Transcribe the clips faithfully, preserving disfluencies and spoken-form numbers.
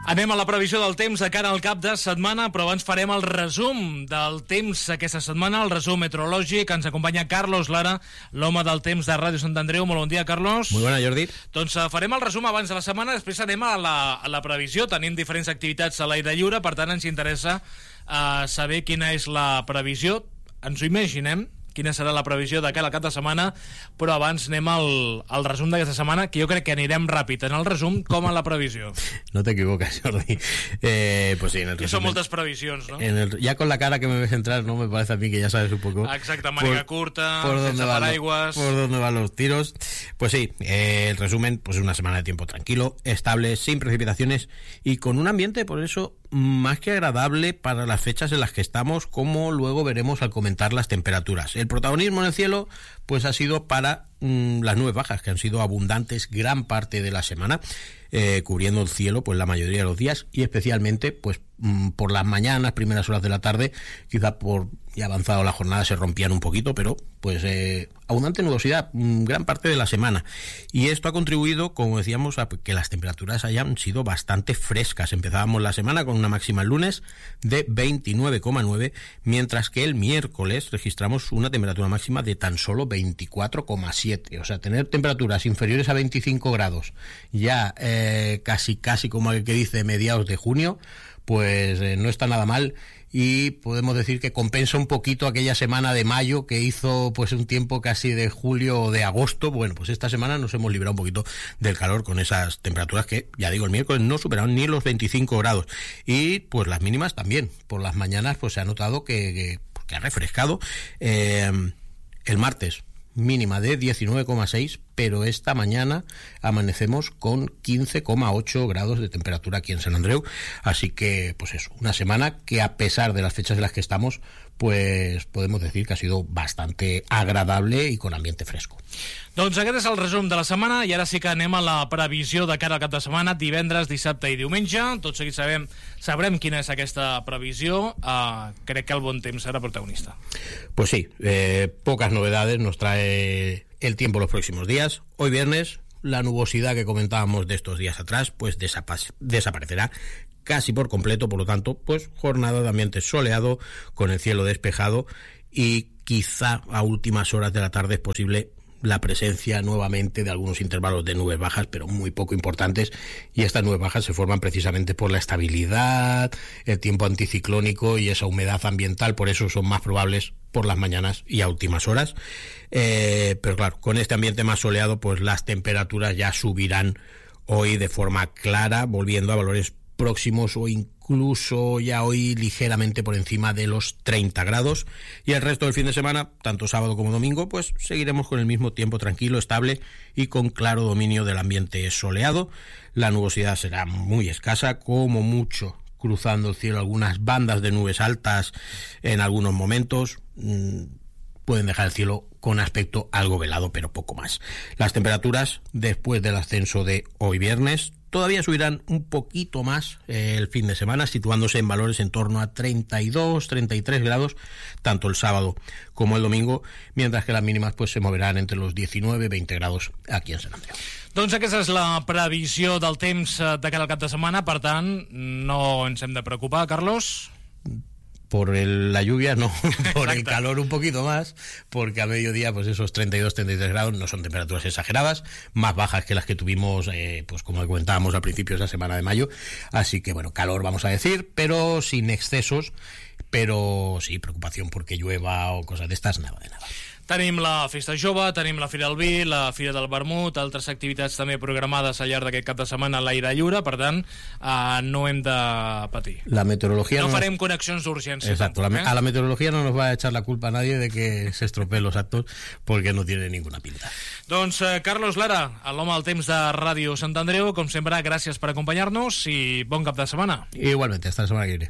Anem a la previsió del temps de cara al cap de setmana, però abans farem el resum del temps aquesta setmana, el resum meteorològic. Ens acompanya Carlos Lara, l'home del temps de Ràdio Sant Andreu. Molt bon dia, Carlos. Molt bona, Jordi. Doncs uh, farem el resum abans de la setmana, després anem a la, a la previsió. Tenim diferents activitats a l'aire lliure, per tant ens interessa uh, saber quina és la previsió. Ens ho imaginem, quina serà la previsió de cara al cap de setmana, però abans anem al, al resum d'aquesta setmana, que jo crec que anirem ràpid en el resum com en la previsió. No te equivocas, Jordi. Eh, pues sí, en el que resumen, son muchas previsiones, ¿no? En el, ya con la cara que me ves entrar, ¿no? Me parece a mí que ya sabes un poco. Exacto, manga por, curta, por dónde van paraiguas. Por dónde van los tiros. Pues sí, eh, el resumen, pues es una semana de tiempo tranquilo, estable, sin precipitaciones y con un ambiente, por eso, más que agradable para las fechas en las que estamos, como luego veremos al comentar las temperaturas. El protagonismo en el cielo, pues ha sido para mmm, las nubes bajas, que han sido abundantes gran parte de la semana, eh, cubriendo el cielo pues la mayoría de los días, y especialmente pues mmm, por las mañanas, primeras horas de la tarde, quizá por ya avanzado la jornada se rompían un poquito, pero pues eh, abundante nubosidad mmm, gran parte de la semana, y esto ha contribuido, como decíamos, a que las temperaturas hayan sido bastante frescas. Empezábamos la semana con una máxima el lunes de veintinueve coma nueve, mientras que el miércoles registramos una temperatura máxima de tan solo veinticuatro coma siete, o sea, tener temperaturas inferiores a veinticinco grados ya eh, casi casi como el que dice mediados de junio, pues eh, no está nada mal, y podemos decir que compensa un poquito aquella semana de mayo que hizo pues un tiempo casi de julio o de agosto. Bueno, pues esta semana nos hemos librado un poquito del calor con esas temperaturas que, ya digo, el miércoles no superaron ni los veinticinco grados, y pues las mínimas también, por las mañanas pues se ha notado que, que, que ha refrescado. eh, el martes mínima de diecinueve coma seis, pero esta mañana amanecemos con quince coma ocho grados de temperatura aquí en Sant Andreu, así que pues eso, una semana que a pesar de las fechas en las que estamos, pues podemos decir que ha sido bastante agradable y con ambiente fresco. Doncs aquest és el resum de la setmana, i ara sí que anem a la previsió de cara al cap de setmana, divendres, dissabte i diumenge. Tot seguit sabem, sabrem quina és aquesta previsió. Uh, crec que el bon temps serà protagonista. Pues sí, eh, pocas novedades nos trae el tiempo los próximos días. Hoy viernes, la nubosidad que comentábamos de estos días atrás, pues desapa- desaparecerá casi por completo, por lo tanto, pues jornada de ambiente soleado, con el cielo despejado, y quizá a últimas horas de la tarde es posible la presencia nuevamente de algunos intervalos de nubes bajas, pero muy poco importantes, y estas nubes bajas se forman precisamente por la estabilidad, el tiempo anticiclónico y esa humedad ambiental, por eso son más probables por las mañanas y a últimas horas. Eh, pero claro, con este ambiente más soleado, pues las temperaturas ya subirán hoy de forma clara, volviendo a valores próximos o incluso ya hoy ligeramente por encima de los treinta grados, y el resto del fin de semana, tanto sábado como domingo, pues seguiremos con el mismo tiempo tranquilo, estable y con claro dominio del ambiente soleado. La nubosidad será muy escasa, como mucho cruzando el cielo algunas bandas de nubes altas en algunos momentos. Mmm, pueden dejar el cielo con aspecto algo velado, pero poco más. Las temperaturas, después del ascenso de hoy viernes, todavía subirán un poquito más eh, el fin de semana, situándose en valores en torno a treinta y dos, treinta y tres grados, tanto el sábado como el domingo, mientras que las mínimas pues se moverán entre los diecinueve y veinte grados aquí en Sant Andreu. Doncs aquesta és la previsió del temps de cara al cap de setmana, per tant, no ens hem de preocupar, Carlos. Por el, la lluvia no, por el calor un poquito más, porque a mediodía pues esos treinta y dos, treinta y tres grados no son temperaturas exageradas, más bajas que las que tuvimos eh, pues como comentábamos al principio de esa semana de mayo, así que bueno, calor vamos a decir, pero sin excesos, pero sí, preocupación porque llueva o cosas de estas, nada de nada. Tenim la Festa Jove, tenim la Fira del Vi, la Fira del Vermut, altres activitats també programades al llarg d'aquest cap de setmana a l'aire lliure, per tant, eh, no hem de patir. La meteorología no, no farem nos... connexions d'urgència. Exacto, tampoc, la, eh? a la meteorología no nos va a echar la culpa a nadie de que se estropeen los actos, porque no tiene ninguna pinta. Doncs eh, Carlos Lara, l'home del temps de Ràdio Sant Andreu, com sempre, gràcies per acompanyar-nos i bon cap de setmana. Igualmente, hasta la semana que viene.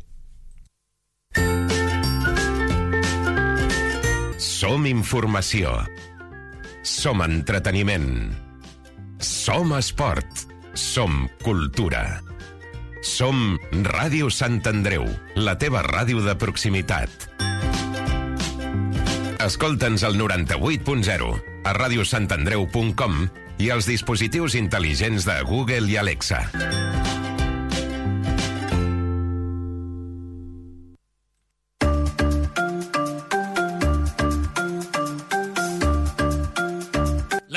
Som informació. Som entreteniment. Som esport. Som cultura. Som Ràdio Sant Andreu, la teva ràdio de proximitat. Escolta'ns al noranta-vuit punt zero, a radiosantandreu punt com i als dispositius intel·ligents de Google i Alexa.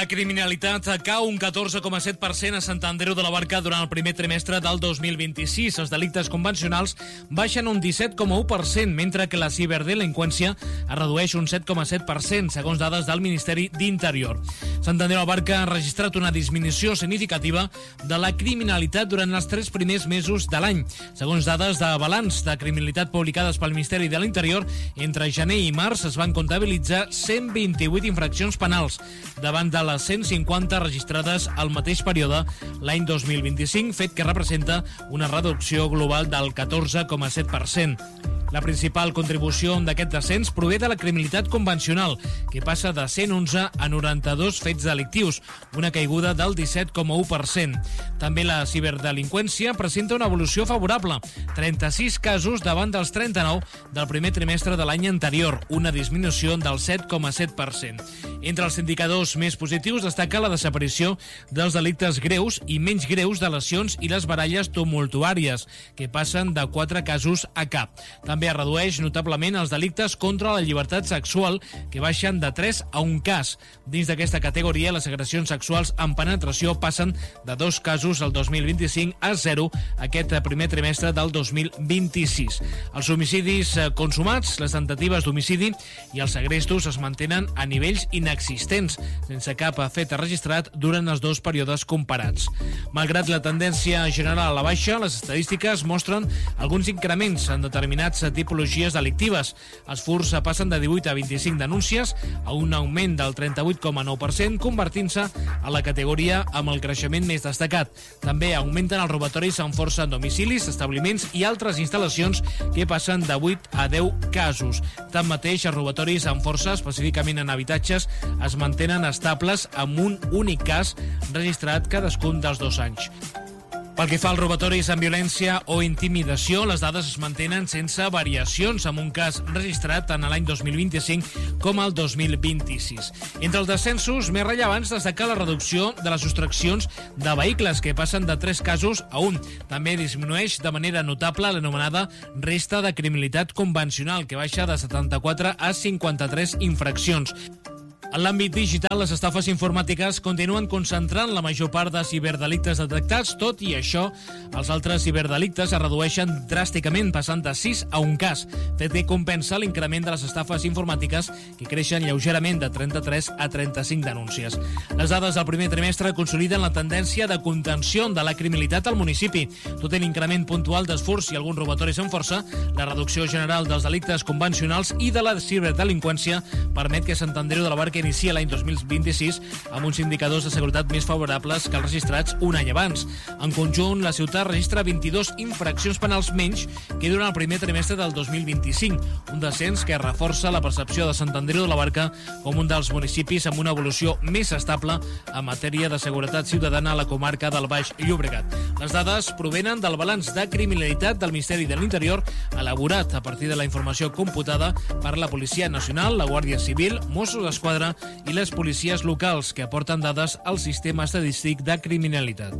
criminalitat cau un catorze coma set per cent a Sant Andreu de la Barca durant el primer trimestre del dos mil vint-i-sis. Els delictes convencionals baixen un disset coma u per cent, mentre que la ciberdelinqüència es redueix un set coma set per cent, segons dades del Ministeri d'Interior. Sant Andreu de la Barca ha registrat una disminució significativa de la criminalitat durant els tres primers mesos de l'any. Segons dades de balanç de criminalitat publicades pel Ministeri de l'Interior, entre gener i març es van comptabilitzar cent vint-i-vuit infraccions penals, davant de les cent cinquanta registrades al mateix període l'any dos mil vint-i-cinc, fet que representa una reducció global del catorze coma set per cent. La principal contribució d'aquest descens prové de la criminalitat convencional, que passa de cent onze a noranta-dos fets delictius, una caiguda del disset coma u per cent. També la ciberdelinqüència presenta una evolució favorable, trenta-sis casos davant dels trenta-nou del primer trimestre de l'any anterior, una disminució del set coma set per cent. Entre els indicadors més positius destaca la desaparició dels delictes greus i menys greus de lesions i les baralles tumultuàries, que passen de quatre casos a cap. També es redueix notablement els delictes contra la llibertat sexual, que baixen de tres a un cas. Dins d'aquesta categoria, les agressions sexuals amb penetració passen de dos casos el dos mil vint-i-cinc a zero aquest primer trimestre del dos mil vint-i-sis. Els homicidis consumats, les tentatives d'homicidi i els segrestos es mantenen a nivells inexistents, sense cap fet registrat durant els dos períodes comparats. Malgrat la tendència general a la baixa, les estadístiques mostren alguns increments en determinats tipologies delictives. Els furts passen de divuit a vint-i-cinc denúncies, a un augment del trenta-vuit coma nou per cent, convertint-se a la categoria amb el creixement més destacat. També augmenten els robatoris amb força en domicilis, establiments i altres instal·lacions, que passen de vuit a deu casos. Tanmateix, els robatoris amb força, específicament en habitatges, es mantenen estables amb un únic cas registrat cadascun dels dos anys. Pel que fa als robatoris amb violència o intimidació, les dades es mantenen sense variacions, amb un cas registrat tant a l'any dos mil vint-i-cinc com al dos mil vint-i-sis. Entre els descensos més rellevants destaca la reducció de les sostraccions de vehicles, que passen de tres casos a un. També disminueix de manera notable l'anomenada resta de criminalitat convencional, que baixa de setanta-quatre a cinquanta-tres infraccions. En l'àmbit digital, les estafes informàtiques continuen concentrant la major part de ciberdelictes detectats. Tot i això, els altres ciberdelictes es redueixen dràsticament, passant de sis a un cas, fet que compensa l'increment de les estafes informàtiques, que creixen lleugerament de trenta-tres a trenta-cinc denúncies. Les dades del primer trimestre consoliden la tendència de contenció de la criminalitat al municipi. Tot i l'increment puntual dels furts i alguns robatoris amb força, la reducció general dels delictes convencionals i de la ciberdelinqüència permet que Sant Andreu de la Barca inicia l'any dos mil vint-i-sis amb uns indicadors de seguretat més favorables que els registrats un any abans. En conjunt, la ciutat registra vint-i-dos infraccions penals menys que durant el primer trimestre del dos mil vint-i-cinc, un descens que reforça la percepció de Sant Andreu de la Barca com un dels municipis amb una evolució més estable en matèria de seguretat ciutadana a la comarca del Baix Llobregat. Les dades provenen del balanç de criminalitat del Ministeri de l'Interior, elaborat a partir de la informació computada per la Policia Nacional, la Guàrdia Civil, Mossos d'Esquadra i les policies locals, que aporten dades al sistema estadístic de criminalitat.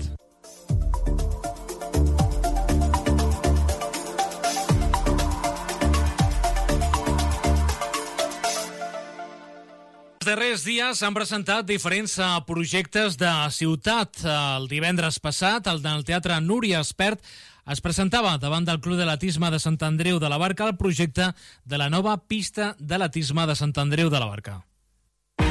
Els darrers dies s'han presentat diferents projectes de ciutat. El divendres passat, el del Teatre Núria Espert es presentava davant del Club d'Atletisme de Sant Andreu de la Barca el projecte de la nova pista d'atletisme de Sant Andreu de la Barca.